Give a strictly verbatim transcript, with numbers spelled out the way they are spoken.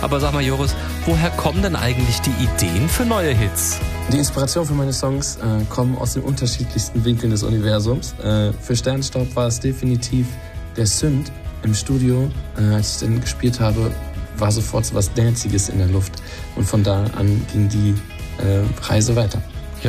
Aber sag mal, Joris, woher kommen denn eigentlich die Ideen für neue Hits? Die Inspiration für meine Songs äh, kommen aus den unterschiedlichsten Winkeln des Universums. Äh, für Sternstaub war es definitiv der Synth im Studio. Äh, als ich den gespielt habe, war sofort so was Danziges in der Luft. Und von da an ging die äh, Reise weiter.